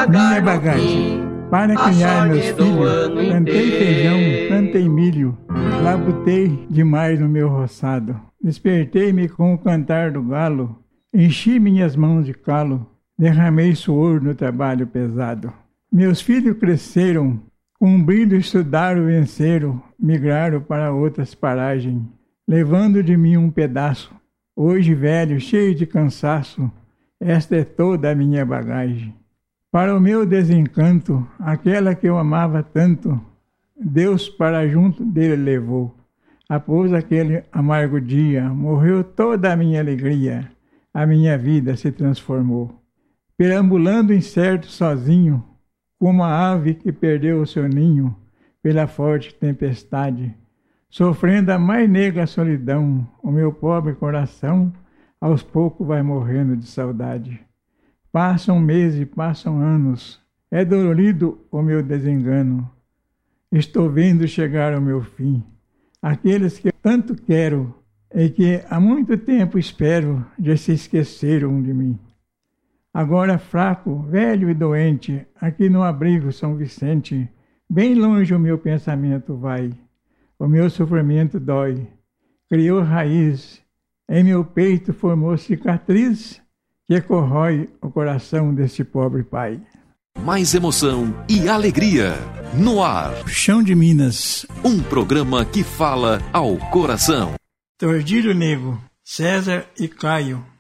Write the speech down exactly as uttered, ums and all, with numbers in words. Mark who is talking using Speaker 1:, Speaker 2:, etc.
Speaker 1: minha bagagem. Para criar meus filhos, plantei feijão, plantei milho, labutei demais no meu roçado. Despertei-me com o cantar do galo, enchi minhas mãos de calo, derramei suor no trabalho pesado. Meus filhos cresceram, com um brilho estudaram, venceram, migraram para outras paragens, levando de mim um pedaço. Hoje, velho, cheio de cansaço, esta é toda a minha bagagem. Para o meu desencanto, aquela que eu amava tanto, Deus para junto dele levou. Após aquele amargo dia, morreu toda a minha alegria, a minha vida se transformou. Perambulando incerto sozinho, como a ave que perdeu o seu ninho pela forte tempestade, sofrendo a mais negra solidão, o meu pobre coração aos poucos vai morrendo de saudade. Passam meses e passam anos, é dolorido o meu desengano. Estou vendo chegar o meu fim, aqueles que tanto quero e que há muito tempo espero já se esqueceram de mim. Agora fraco, velho e doente, aqui no abrigo São Vicente, bem longe o meu pensamento vai, o meu sofrimento dói, criou raiz, em meu peito formou cicatriz, que corrói o coração deste pobre pai.
Speaker 2: Mais emoção e alegria no ar.
Speaker 1: Chão de Minas.
Speaker 2: Um programa que fala ao coração.
Speaker 1: Tordilho Negro, César e Caio.